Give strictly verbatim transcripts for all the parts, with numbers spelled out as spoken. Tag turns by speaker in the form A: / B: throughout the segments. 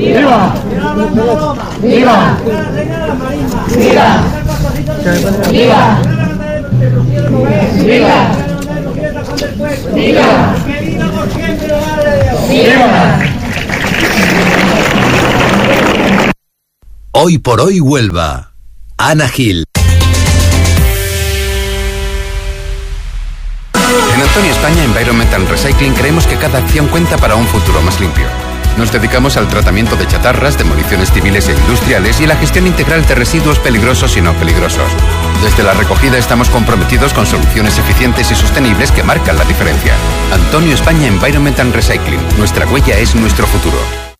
A: ¡Viva! ¡Viva! ¡Viva! ¡Viva! ¡Viva! ¡Viva! ¡Viva!
B: Hoy por hoy Huelva. Ana Gil.
C: En Antonio España Environment and Recycling creemos que cada acción cuenta para un futuro más limpio. Nos dedicamos al tratamiento de chatarras, demoliciones civiles e industriales y la gestión integral de residuos peligrosos y no peligrosos. Desde la recogida estamos comprometidos con soluciones eficientes y sostenibles que marcan la diferencia. Antonio España Environment and Recycling. Nuestra huella es nuestro futuro.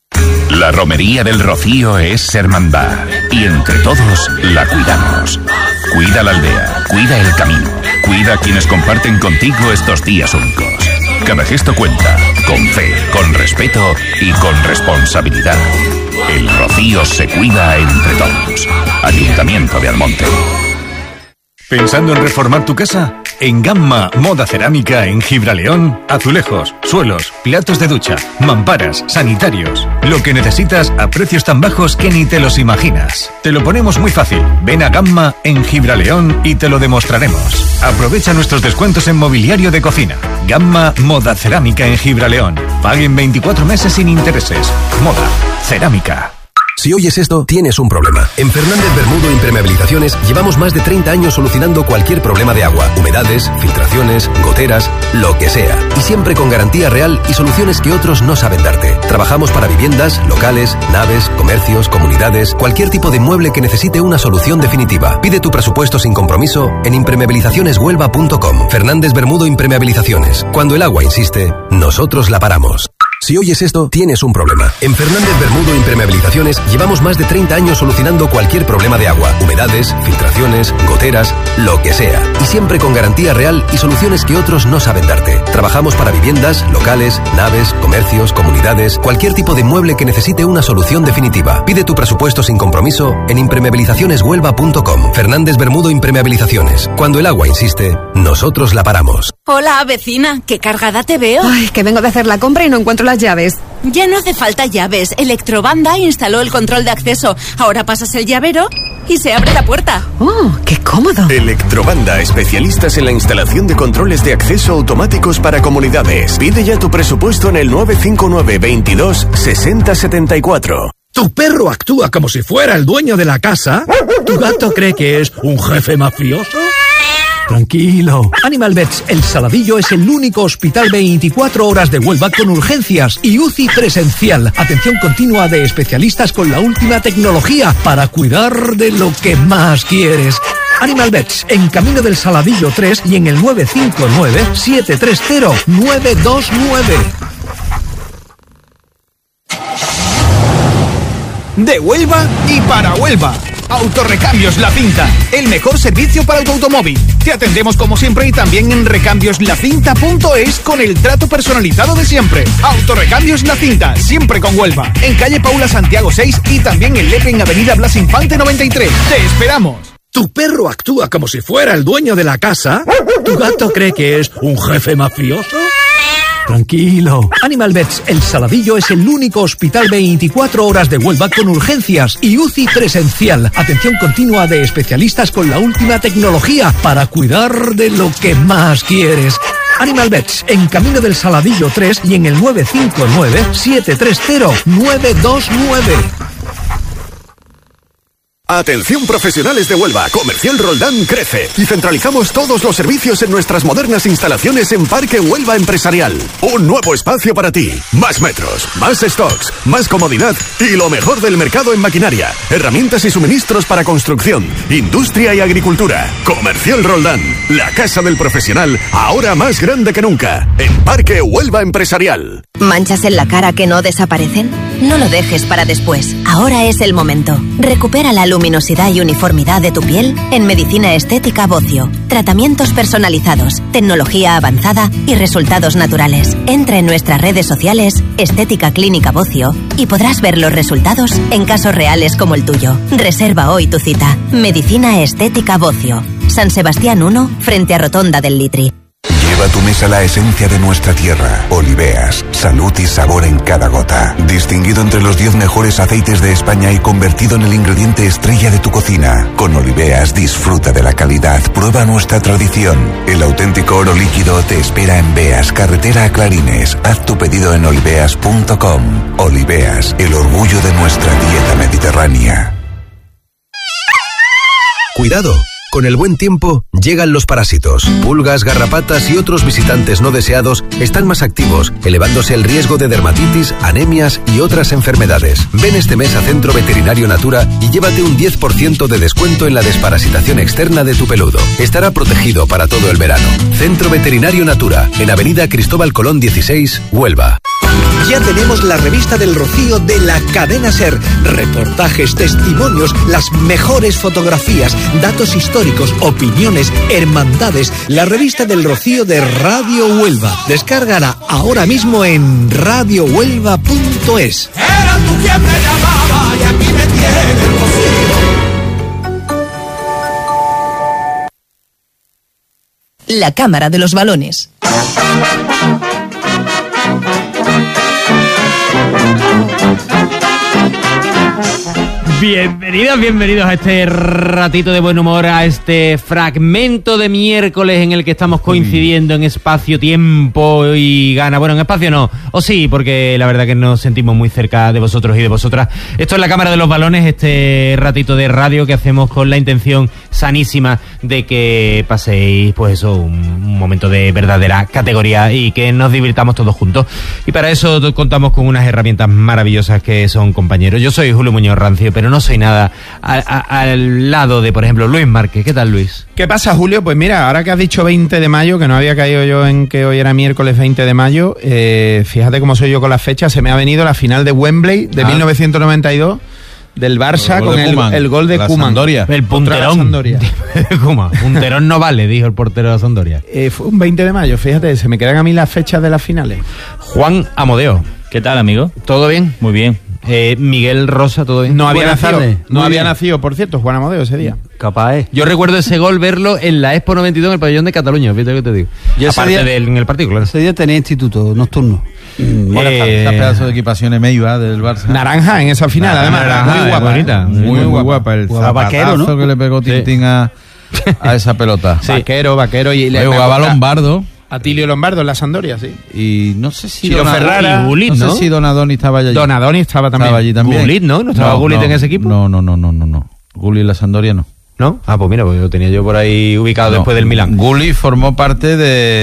D: La romería del Rocío es hermandad y entre todos la cuidamos. Cuida la aldea, cuida el camino, cuida a quienes comparten contigo estos días únicos. Cada gesto cuenta, con fe, con respeto y con responsabilidad. El Rocío se cuida entre todos. Ayuntamiento de Almonte.
E: ¿Pensando en reformar tu casa? En Gamma Moda Cerámica en Gibraleón, azulejos, suelos, platos de ducha, mamparas, sanitarios. Lo que necesitas a precios tan bajos que ni te los imaginas. Te lo ponemos muy fácil. Ven a Gamma en Gibraleón y te lo demostraremos. Aprovecha nuestros descuentos en mobiliario de cocina. Gamma Moda Cerámica en Gibraleón. Paguen veinticuatro meses sin intereses. Moda Cerámica.
F: Si oyes esto, tienes un problema. En Fernández Bermudo Impermeabilizaciones llevamos más de treinta años solucionando cualquier problema de agua, humedades, filtraciones, goteras, lo que sea. Y siempre con garantía real y soluciones que otros no saben darte. Trabajamos para viviendas, locales, naves, comercios, comunidades, cualquier tipo de inmueble que necesite una solución definitiva. Pide tu presupuesto sin compromiso en impermeabilizaciones huelva punto com. Fernández Bermudo Impermeabilizaciones. Cuando el agua insiste, nosotros la paramos. Si oyes esto, tienes un problema. En Fernández Bermudo Impermeabilizaciones llevamos más de treinta años solucionando cualquier problema de agua, humedades, filtraciones, goteras, lo que sea. Y siempre con garantía real y soluciones que otros no saben darte. Trabajamos para viviendas, locales, naves, comercios, comunidades, cualquier tipo de inmueble que necesite una solución definitiva. Pide tu presupuesto sin compromiso en impermeabilizaciones huelva punto com. Fernández Bermudo Impermeabilizaciones. Cuando el agua insiste, nosotros la paramos.
G: Hola, vecina. ¿Qué cargada te veo?
H: Ay, que vengo de hacer la compra y no encuentro las llaves.
G: Ya no hace falta llaves. Electrobanda instaló el control de acceso. Ahora pasas el llavero y se abre la puerta.
H: ¡Oh, qué cómodo!
I: Electrobanda, especialistas en la instalación de controles de acceso automáticos para comunidades. Pide ya tu presupuesto en el nueve cinco nueve, veintidós, sesenta, setenta y cuatro.
J: ¿Tu perro actúa como si fuera el dueño de la casa? ¿Tu gato cree que es un jefe mafioso? Tranquilo. Animal Vets El Saladillo es el único hospital veinticuatro horas de Huelva con urgencias y U C I presencial. Atención continua de especialistas con la última tecnología para cuidar de lo que más quieres. Animal Vets en Camino del Saladillo tres y en el nueve cinco nueve, siete tres cero, nueve dos nueve.
K: De Huelva y para Huelva. Autorrecambios La Cinta, el mejor servicio para tu automóvil. Te atendemos como siempre y también en recambios la cinta punto es con el trato personalizado de siempre. Autorrecambios La Cinta, siempre con Huelva. En calle Paula Santiago seis y también en Lepe en avenida Blas Infante noventa y tres. ¡Te esperamos!
J: ¿Tu perro actúa como si fuera el dueño de la casa? ¿Tu gato cree que es un jefe mafioso? Tranquilo. Animal Vets El Saladillo es el único hospital veinticuatro horas de Huelva con urgencias y U C I presencial. Atención continua de especialistas con la última tecnología para cuidar de lo que más quieres. Animal Vets en Camino del Saladillo tres y en el nueve cinco nueve, siete tres cero, nueve dos nueve.
I: Atención profesionales de Huelva, Comercial Roldán crece y centralizamos todos los servicios en nuestras modernas instalaciones en Parque Huelva Empresarial. Un nuevo espacio para ti, más metros, más stocks, más comodidad y lo mejor del mercado en maquinaria, herramientas y suministros para construcción, industria y agricultura. Comercial Roldán, la casa del profesional, ahora más grande que nunca, en Parque Huelva Empresarial.
L: ¿Manchas en la cara que no desaparecen? No lo dejes para después. Ahora es el momento. Recupera la luminosidad y uniformidad de tu piel en Medicina Estética Bocio. Tratamientos personalizados, tecnología avanzada y resultados naturales. Entra en nuestras redes sociales, Estética Clínica Bocio, y podrás ver los resultados en casos reales como el tuyo. Reserva hoy tu cita. Medicina Estética Bocio. San Sebastián uno, frente a Rotonda del Litri.
M: Lleva a tu mesa la esencia de nuestra tierra. Oliveas, salud y sabor en cada gota. Distinguido entre los diez mejores aceites de España y convertido en el ingrediente estrella de tu cocina. Con Oliveas disfruta de la calidad, prueba nuestra tradición. El auténtico oro líquido te espera en Beas, carretera a Clarines. Haz tu pedido en oliveas punto com. Oliveas, el orgullo de nuestra dieta mediterránea.
F: Cuidado. Con el buen tiempo, llegan los parásitos. Pulgas, garrapatas y otros visitantes no deseados están más activos, elevándose el riesgo de dermatitis, anemias y otras enfermedades. Ven este mes a Centro Veterinario Natura y llévate un diez por ciento de descuento en la desparasitación externa de tu peludo. Estará protegido para todo el verano. Centro Veterinario Natura, en Avenida Cristóbal Colón dieciséis, Huelva.
J: Ya tenemos la revista del Rocío de la cadena SER. Reportajes, testimonios, las mejores fotografías, datos históricos, opiniones, hermandades. La revista del Rocío de Radio Huelva. Descárgala ahora mismo en radio huelva punto es.
A: Era tú quien me llamaba y aquí me tienes, Rocío.
N: La Cámara de los Balones.
O: Bienvenidos, bienvenidos a este ratito de buen humor, a este fragmento de miércoles en el que estamos coincidiendo en espacio, tiempo y gana. Bueno, en espacio no, o sí, porque la verdad que nos sentimos muy cerca de vosotros y de vosotras. Esto es la Cámara de los Balones, este ratito de radio que hacemos con la intención sanísima de que paséis, pues eso, un, un momento de verdadera categoría y que nos divirtamos todos juntos. Y para eso contamos con unas herramientas maravillosas que son compañeros. Yo soy Julio Muñoz Rancio, pero no soy nada a, a, al lado de, por ejemplo, Luis Márquez. ¿Qué tal, Luis?
K: ¿Qué pasa, Julio? Pues mira, ahora que has dicho veinte de mayo, que no había caído yo en que hoy era miércoles veinte de mayo, eh, fíjate cómo soy yo con las fechas, se me ha venido la final de Wembley de ah. mil novecientos noventa y dos del Barça el con el, el gol de Koeman.
O: El punterón. Koeman. Punterón no vale, dijo el portero de la Sampdoria.
K: Eh, fue un veinte de mayo, fíjate, se me quedan a mí las fechas de las finales.
O: Juan Amodeo.
P: ¿Qué tal, amigo?
O: ¿Todo bien?
P: Muy bien.
O: Eh, Miguel Rosa, ¿todo bien?
K: No había
O: Buenas
K: nacido,
O: tardes.
K: no
O: Muy
K: había
O: bien.
K: nacido, por cierto, Juan Amodeo ese día.
P: Capaz es.
O: Yo recuerdo ese gol verlo en la Expo noventa y dos en el pabellón de Cataluña, fíjate lo que te digo.
Q: Yo
O: Aparte
Q: día,
O: del en el partido, claro.
Q: Ese día tenía instituto nocturno.
O: Mm,
Q: Buenas
O: eh,
Q: tardes. Esa pedazo de equipación Meiva del Barça.
K: Naranja en esa final,
Q: Naranja,
K: además,
Q: naranja,
K: muy guapa.
O: bonita,
Q: Muy, muy, muy guapa. El
K: Jugaba
Q: zapatazo
K: vaquero, ¿no?
Q: que le pegó Tintín sí. a, a esa pelota.
K: Sí. Vaquero, vaquero. Y le
Q: jugaba Lombardo.
K: Atilio Lombardo en la Sampdoria, sí.
Q: Y no sé si
K: Ciro Ferrara,
Q: y Gullit, ¿no? No sé si Donadoni estaba allí.
K: Donadoni estaba también.
Q: Estaba allí también.
O: Gullit, ¿no? ¿No estaba
Q: no,
O: Gullit
Q: no,
O: en ese equipo?
Q: No, no, no, no, no, no. Gullit en la Sampdoria no.
O: ¿No? Ah, pues mira, pues lo tenía yo por ahí ubicado no, después del Milán.
Q: Gullit formó parte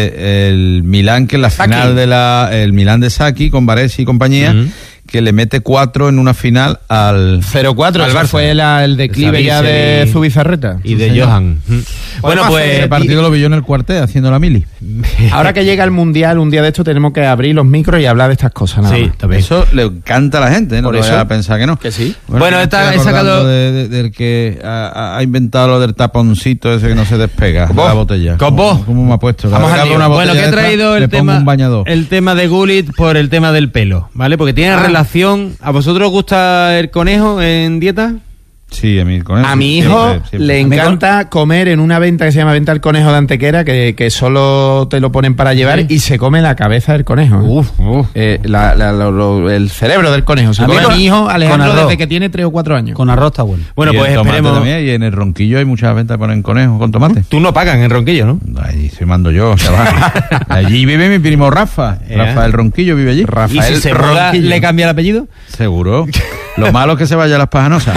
Q: del Milán, que en la
K: Sacchi.
Q: final de la el Milán de Sacchi con Baresi y compañía, uh-huh. que le mete cuatro en una final al
K: cero cuatro, al Barça. Fue la, el declive ya de y, Zubizarreta
O: y de sí, Johan.
K: Bueno, pues
Q: el partido lo vi yo en el cuartel haciendo la mili.
K: Ahora que llega el Mundial, un día de esto tenemos que abrir los micros y hablar de estas cosas. Nada
O: sí,
K: más.
O: También.
Q: Eso le encanta a la gente, no
K: Por
Q: te
K: eso,
Q: vayas a pensar que no.
K: Que sí.
Q: Bueno,
O: bueno está, he sacado
Q: de, de, del que ha, ha inventado lo del taponcito ese que no se despega de la botella.
O: ¿Cómo?
Q: ¿Cómo me ha puesto?
O: Vamos a una bueno, que he traído el tema, el tema de Gullit por el tema del pelo, ¿vale? Porque tiene ah. relación. ¿A vosotros os gusta el conejo en dieta?
Q: Sí, a mí el conejo.
K: A mi hijo siempre, siempre. le encanta comer en una venta que se llama Venta del Conejo de Antequera, que, que solo te lo ponen para llevar, sí. y se come la cabeza del conejo.
O: Uf, uf.
K: Eh, la, la, lo, lo, el cerebro del conejo. Se a come con, mi hijo Alejandro desde que tiene tres o cuatro años.
Q: Con arroz está bueno.
O: Bueno,
Q: y
O: pues esperemos.
Q: También, y en el Ronquillo hay muchas ventas que ponen conejo con tomate.
O: Tú no pagas en el Ronquillo, ¿no?
Q: Ahí se mando yo, chaval. Allí vive mi primo Rafa. ¿Eh? Rafael Ronquillo vive allí.
O: Rafael ¿Y si se muda, le cambia el apellido?
Q: Seguro. Lo malo es que se vaya a las pajanosas.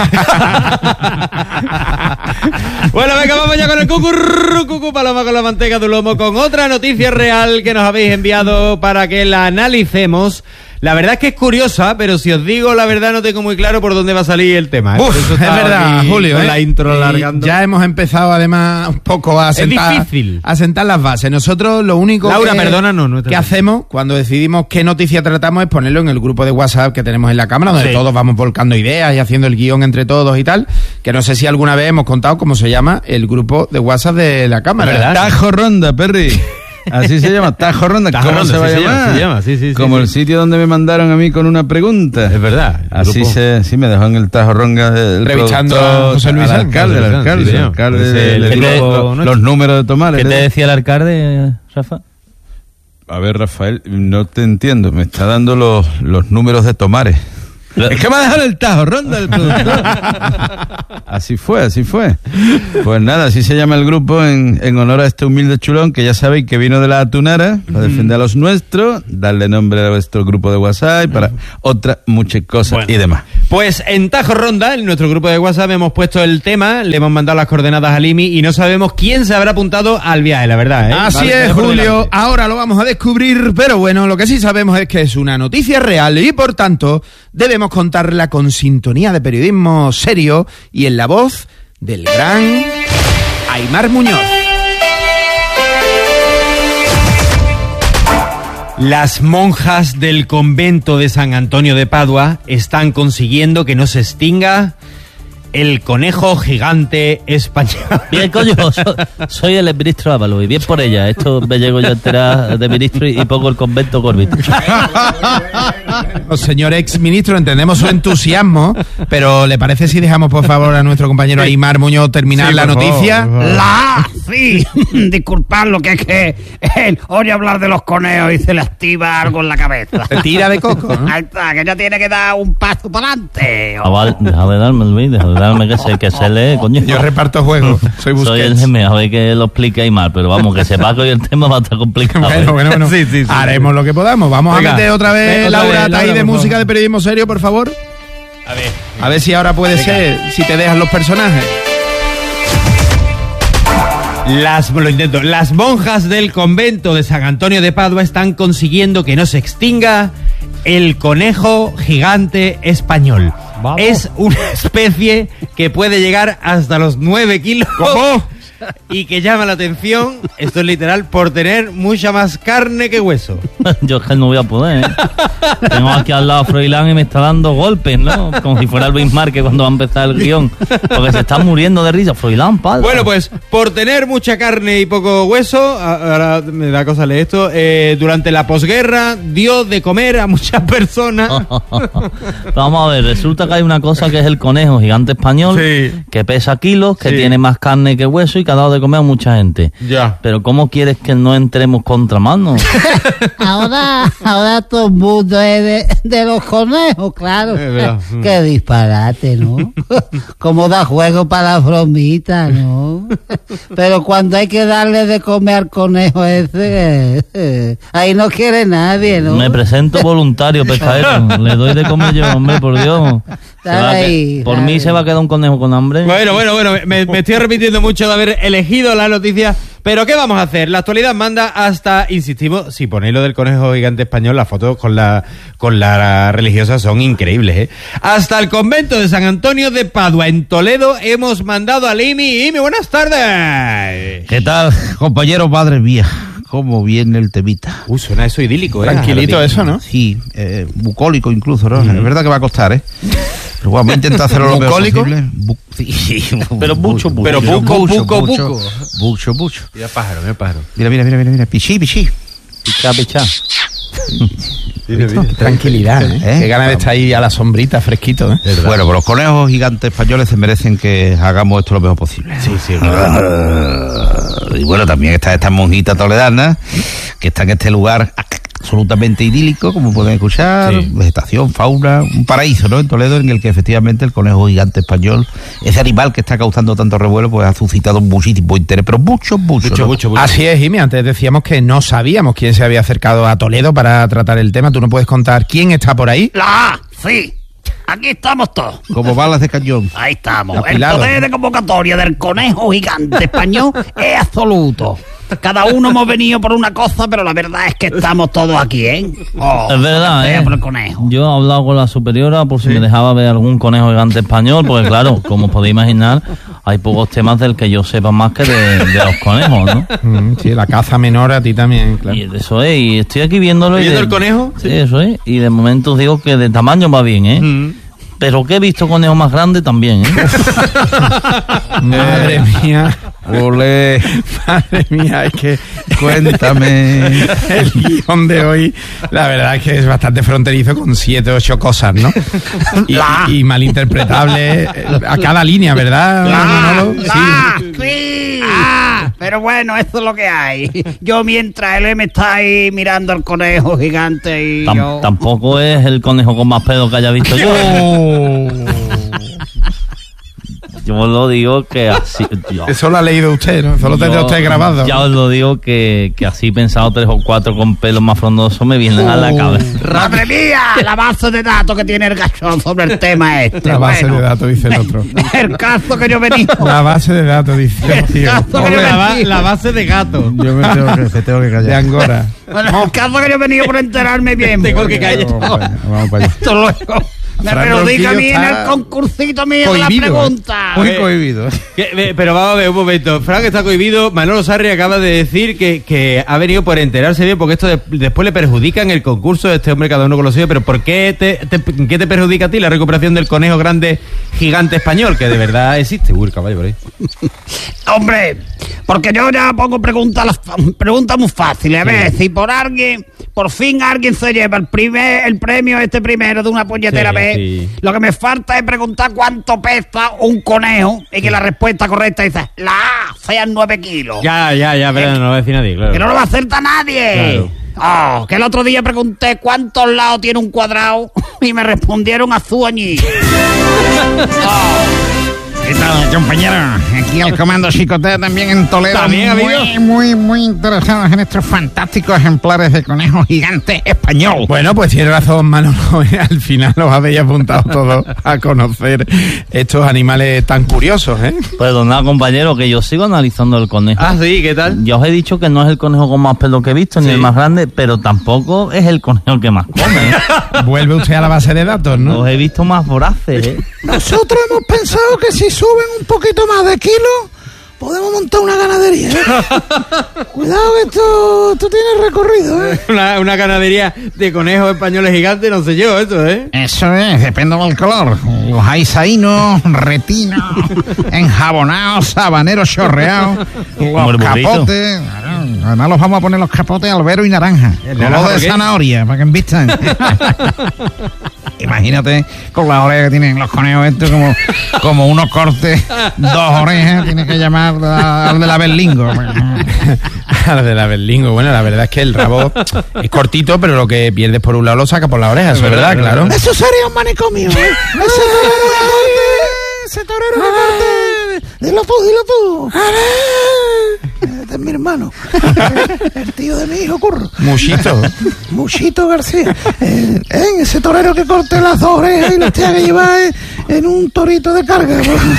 O: Bueno, venga, vamos ya con el cucurru, cucu, paloma con la manteca de lomo, con otra noticia real que nos habéis enviado para que la analicemos. La verdad es que es curiosa, pero si os digo la verdad no tengo muy claro por dónde va a salir el tema. ¿eh?
K: Uf, es verdad, Julio. ¿eh?
O: La intro alargando.
K: Ya hemos empezado además un poco a sentar,
O: es difícil.
K: a sentar las bases. Nosotros lo único
O: Laura,
K: que,
O: perdónanos, no
K: que hacemos cuando decidimos qué noticia tratamos es ponerlo en el grupo de WhatsApp que tenemos en la cámara, donde sí. todos vamos volcando ideas y haciendo el guión entre todos y tal, que no sé si alguna vez hemos contado cómo se llama el grupo de WhatsApp de la cámara.
Q: ¿Verdad? Tajo Ronda, Perry. Así se llama, Tajo Ronda.
O: Tajo
Q: ¿Cómo
O: Ronda,
Q: se va
O: sí
Q: a llamar?
O: Se llama, sí, sí,
Q: Como
O: sí,
Q: el
O: sí.
Q: sitio donde me mandaron a mí con una pregunta.
O: Es verdad.
Q: Así
O: grupo.
Q: se, sí me dejó en el Tajo Ronda el
K: revisando a José Luis
Q: al alcalde, el alcalde, sí, el alcalde,
O: el, el,
Q: el,
O: el,
Q: los, los números de tomar.
P: ¿Qué te decía el alcalde?
N: Rafa?
Q: A ver, Rafael, no te entiendo. Me está dando los, los números de Tomares. Es que me ha dejado el tajo, Ronda, el productor. Así fue, así fue. Pues nada, así se llama el grupo en, en honor a este humilde chulón que ya sabéis que vino de la Atunara para defender a los nuestros, darle nombre a nuestro grupo de WhatsApp y para otras muchas cosas bueno, y demás.
O: Pues en Tajo Ronda, en nuestro grupo de WhatsApp, hemos puesto el tema, le hemos mandado las coordenadas al I M I y no sabemos quién se habrá apuntado al viaje, la verdad. ¿eh?
K: Así vale, es, Julio. Ahora lo vamos a descubrir, pero bueno, lo que sí sabemos es que es una noticia real y por tanto debemos contarla con sintonía de periodismo serio y en la voz del gran Aimar Muñoz.
O: Las monjas del convento de San Antonio de Padua están consiguiendo que no se extinga el conejo gigante español.
N: Bien, coño, soy, soy el ministro Ábalos y bien por ella. Esto me llego yo a enterar de ministro y, y pongo el convento Corbett.
K: Señor ex ministro, entendemos su entusiasmo, pero ¿le parece si dejamos por favor a nuestro compañero Aimar Muñoz terminar sí, la noticia?
P: Favor, la sí, disculpad lo que es que él oye hablar de los conejos y se le activa algo en la cabeza.
K: Tira de coco, ¿no?
P: Ahí está, que ya tiene que dar un paso para adelante.
N: Oh. Deja de darme, Luis, deja de darme que se, que se lee, coño.
K: Yo reparto juegos, soy Busquets.
N: Soy el G M, a ver que lo explique Aimar, pero vamos, que sepa que hoy el tema va a estar complicado.
K: Bueno, bueno, bueno. Sí, sí, sí, haremos sí. lo que podamos. Vamos Venga. a meter otra vez, otra Laura, vez, ahí de música favor. de periodismo serio, por favor.
O: A ver.
K: A ver si ahora puede Venga. ser, si te dejan los personajes.
O: Las, lo intento. Las monjas del convento de San Antonio de Padua están consiguiendo que no se extinga el conejo gigante español. Vamos. Es una especie que puede llegar hasta los nueve kilos.
K: ¿Cómo?
O: Y que llama la atención, esto es literal, por tener mucha más carne que hueso.
N: Yo es que no voy a poder, ¿eh? Tengo aquí al lado a Froilán y me está dando golpes, ¿no? Como si fuera el Bismarck cuando va a empezar el guión. Porque se está muriendo de risa. Froilán, padre.
O: Bueno, pues, por tener mucha carne y poco hueso, ahora me da cosa leer esto, eh, durante la posguerra dio de comer a muchas personas.
N: Vamos a ver, resulta que hay una cosa que es el conejo gigante español, sí. que pesa kilos, que sí. tiene más carne que hueso y que ha dado de comer a mucha gente.
O: Ya.
N: Pero ¿cómo quieres que no entremos contramano?
P: ahora, ahora todo el mundo es de, de los conejos, claro. Eh, Qué disparate, ¿no? Como da juego para las bromitas, ¿no? Pero cuando hay que darle de comer al conejo ese, eh, ahí no quiere nadie, ¿no?
N: Me presento voluntario, pescadero. Le doy de comer yo, hombre, por Dios.
P: Ahí,
N: que, por
P: dale.
N: mí se va a quedar un conejo con hambre.
O: Bueno, bueno, bueno, me, me estoy arrepintiendo mucho de haber elegido la noticia, pero ¿qué vamos a hacer? La actualidad manda hasta, insistimos, si ponéis lo del conejo gigante español, las fotos con la con la religiosa son increíbles, ¿eh? Hasta el convento de San Antonio de Padua, en Toledo, hemos mandado al I M I. I M I, buenas tardes.
Q: ¿Qué tal, compañero? Madre mía, cómo viene el temita.
O: Uy, suena eso idílico, ¿eh?
K: Tranquilito eso, ¿no?
Q: Sí, eh, bucólico incluso, ¿no? Mm. Es verdad que va a costar, ¿eh? Pero bueno, voy a intentar hacerlo lo mejor posible. Bu- sí,
N: pero mucho, mucho.
O: Pero buco, buco,
Q: mucho,
O: buco.
Q: Mucho, mucho.
O: Mira pájaro, mira pájaro.
Q: Mira, mira, mira, mira, mira. Pichí, pichí.
N: Pichá, pichá.
K: Mira, mira, qué tranquilidad, ¿eh? ¿eh? Qué ganas de estar ahí a la sombrita, fresquito, ¿eh?
Q: Bueno, pues los conejos gigantes españoles se merecen que hagamos esto lo mejor posible.
O: Sí, sí, claro.
Q: Uh, y bueno, también está esta monjita toledana que está en este lugar absolutamente idílico, como pueden escuchar, sí. Vegetación, fauna, un paraíso, ¿no? En Toledo, en el que efectivamente el conejo gigante español, ese animal que está causando tanto revuelo, pues ha suscitado muchísimo interés, pero mucho, mucho,
K: mucho,
Q: ¿no?
K: mucho, mucho. Así es, Jimmy, antes decíamos que no sabíamos quién se había acercado a Toledo para tratar el tema. ¿Tú no puedes contar quién está por ahí?
P: La sí. Aquí estamos todos.
Q: Como balas de cañón.
P: Ahí estamos.
Q: Apilado.
P: El poder de convocatoria del conejo gigante español es absoluto. Cada uno hemos venido por una cosa, pero la verdad es que estamos todos aquí, ¿eh? Oh,
N: es verdad, ¿eh?
P: Por el conejo.
N: Yo he hablado con la superiora por si sí. me dejaba ver algún conejo gigante español, porque claro, como podéis imaginar, hay pocos temas del que yo sepa más que de, de los conejos, ¿no?
K: Mm, sí, la caza menor a ti también, claro.
N: Y eso es, y estoy aquí viéndolo.
O: ¿Viendo
N: y de,
O: el conejo?
N: Sí, eso es, y de momento os digo que de tamaño va bien, ¿eh? Mm. Pero que he visto conejos más grandes también, ¿eh?
K: Madre mía.
Q: Olé.
K: Madre mía, es que...
Q: Cuéntame.
K: El guión de hoy, la verdad es que es bastante fronterizo con siete o ocho cosas, ¿no? Y, y malinterpretable a cada línea, ¿verdad?
P: La, la, sí. sí. Ah, pero bueno, eso es lo que hay. Yo mientras él me está ahí mirando al conejo gigante y
N: Tam-
P: yo...
N: Tampoco es el conejo con más pedo que haya visto yo. Yo lo digo que así... Yo,
R: Eso lo ha leído usted, ¿no? Eso lo tendrá usted grabado.
N: Ya os lo digo que, que así pensado tres o cuatro con pelos más frondosos me vienen a la cabeza.
P: ¡Madre mía! La base de datos que tiene el gachón sobre el tema este.
R: La base
P: Bueno,
R: de datos, dice el otro.
P: el caso que yo venía...
R: La base de datos, dice el tío.
P: Hombre,
O: La, ba- la base de gato.
Q: Yo me tengo que, me tengo que callar.
R: De Angora.
P: Bueno, el caso que yo he venido por enterarme bien.
O: Tengo que callar.
Q: Vamos para allá, vamos para allá.
P: Esto luego me
R: Fran
P: perjudica a mí
R: Ronquillo
P: en
R: está
P: el concursito mío de la
R: cohibido, ¿eh?
P: pregunta.
R: Muy
O: Eh,
R: cohibido.
O: Que- eh, Pero vamos a ver un momento. Frank está cohibido. Manolo Sarri acaba de decir que, que ha venido por enterarse bien, porque esto de- después le perjudica en el concurso de este hombre, cada uno con lo suyo. Pero ¿por qué te, te- qué te perjudica a ti la recuperación del conejo grande gigante español, que de verdad existe? Uy, el caballo por ahí.
P: Hombre, porque yo ya pongo preguntas preguntas muy fáciles. A ver, si por alguien, por fin alguien se lleva el primer el premio este primero de una puñetera
O: Sí,
P: vez,
O: sí.
P: lo que me falta es preguntar cuánto pesa un conejo y que la respuesta correcta dice la A sean nueve kilos.
O: Ya, ya, ya, pero no lo va a decir nadie, claro.
P: Que no lo va a acertar nadie. Oh, que el otro día pregunté cuántos lados tiene un cuadrado y me respondieron azul añí.
K: ¿Qué tal, compañero? Aquí el Comando Chicotea también en Toledo.
O: ¿También ha
K: muy,
O: habido?
K: muy, muy interesados en estos fantásticos ejemplares de conejo gigante español.
R: Bueno, pues tiene razón Manolo. Al final los habéis apuntado todos a conocer estos animales tan curiosos, ¿eh?
N: Perdonad, compañero, que yo sigo analizando el conejo.
O: Ah, sí, ¿qué tal?
N: Ya os he dicho que no es el conejo con más pelo que he visto, ni
O: Sí.
N: el más grande, pero tampoco es el conejo que más come. ¿eh?
R: Vuelve usted a la base de datos, ¿no?
N: Los he visto más voraces, ¿eh?
S: Nosotros hemos pensado que si suben un poquito más de kilos, podemos montar una ganadería, ¿eh? Cuidado que esto, esto tiene recorrido, ¿eh?
O: Una, una ganadería de conejos españoles gigantes, no sé yo, eso, ¿eh?
K: Eso es, depende del color. Los hay saínos, retinos, enjabonados, sabaneros chorreados,
N: Como el
K: los
N: burrito.
K: capotes. Claro, además los vamos a poner los capotes albero y naranja.
O: naranja
K: Color de
O: por qué?
K: zanahoria, para que envistan. Imagínate con las orejas que tienen los conejos estos, como, como unos cortes, dos orejas, tienes que llamar a- al de la Berlingo.
R: A la de la Berlingo. Bueno, la verdad es que el rabo es cortito, pero lo que pierdes por un lado lo saca por la oreja, eso es verdad, claro.
S: Eso sería un manicomio, ¿eh? Ese torero de corte, ese torero de corte. Dilo tú, dilo tú. A ver. Este es mi hermano. El tío de mi hijo, Curro.
R: Muchito.
S: Muchito García. Eh, eh, ese torero que corte las dos orejas y las tenga que llevar eh, en un torito de carga.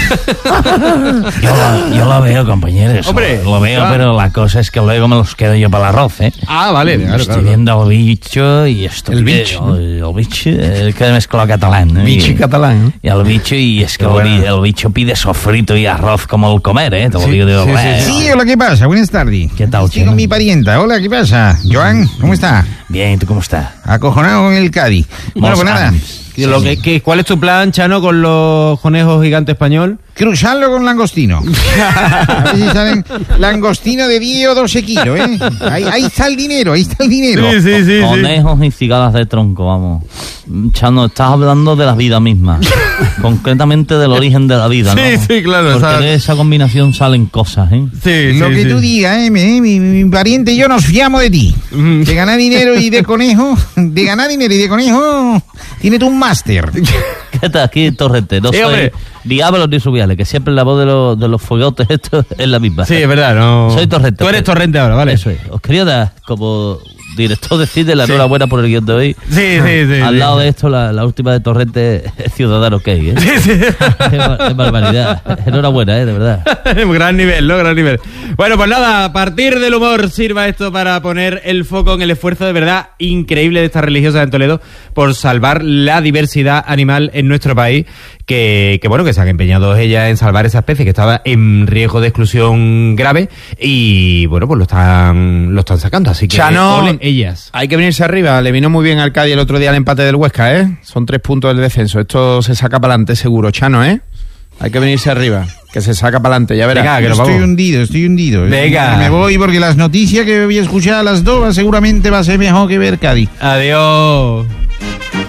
N: Yo la, yo la veo, compañeros.
O: Hombre,
N: lo veo,
O: claro.
N: pero la cosa es que luego me los quedo yo para el arroz, ¿eh?
O: Ah, vale, claro,
N: Estoy
O: claro.
N: viendo el bicho y esto.
R: El
N: que-
R: bicho.
N: El, el bicho, el que mezcló catalán. ¿eh?
R: Bichi
N: Y-
R: catalán, ¿eh?
N: Y el bicho, y es que el,
R: bueno.
N: bi- el bicho pide sofrito y arroz como el comer, ¿eh? Te lo digo de
R: sí,
N: verdad.
K: Sí, hola, ¿qué pasa? Buenas tardes.
N: ¿Qué tal,
K: Estoy
N: Chino?
K: con mi parienta. Hola, ¿qué pasa? Joan, ¿cómo está?
N: Bien, ¿tú cómo estás?
K: Acojonado con el Cádiz. Bueno, pues nada,
O: Y lo que, que- ¿Cuál es tu plan, Chano, con los conejos gigantes español?
K: cruzarlo con langostino. A ver si salen langostino de diez o doce kilos, ¿eh? Ahí, ahí está el dinero, ahí está el dinero.
N: Conejos y cigalas de tronco, vamos. Chano, estás hablando de la vida misma. Concretamente del origen de la vida, ¿no?
O: Sí, sí, claro,
N: Porque
O: o sea-
N: de esa combinación salen cosas, ¿eh?
O: Sí,
K: Lo que tú digas, ¿eh? Mi, mi- mi pariente y yo nos fiamos de ti. De ganar dinero y de conejo, de ganar dinero y de conejo, tienes tú un máster.
N: ¿Qué tal aquí, Torrente? No
O: Sí,
N: soy
O: hombre.
N: Diablos ni Subiales, que siempre la voz de los, de los fogotes esto es la misma.
O: Sí, es verdad, no.
N: Soy Torrente.
O: Tú eres Torrente ahora, ¿vale?
N: Eso es. Os quería dar como director de cine la enhorabuena por el guión de hoy.
O: Sí, sí, sí.
N: Al
O: sí.
N: lado de esto, la, la última de Torrente es Ciudadano Key, ¿eh?
O: Sí, sí.
N: Qué, bar- qué barbaridad. Enhorabuena, ¿eh? De verdad.
O: Gran nivel, ¿no? Gran nivel. Bueno, pues nada, a partir del humor sirva esto para poner el foco en el esfuerzo de verdad increíble de estas religiosas en Toledo por salvar la diversidad animal en nuestro país, que, que bueno, que se han empeñado ellas en salvar esa especie que estaba en riesgo de exclusión grave y bueno, pues lo están lo están sacando, así que
R: Chano,
O: ole ellas.
R: hay que venirse arriba. Le vino muy bien al Cádiz el otro día el empate del Huesca, ¿eh? Son tres puntos del descenso. Esto se saca para adelante seguro, Chano, ¿eh? Hay que venirse arriba, que se saca para adelante, ya verás.
O: Venga, que nos
K: Estoy
O: vamos.
K: hundido, estoy hundido.
O: Venga.
K: Me voy porque las noticias que voy a escuchar a las dos seguramente va a ser mejor que ver Cádiz.
O: Adiós.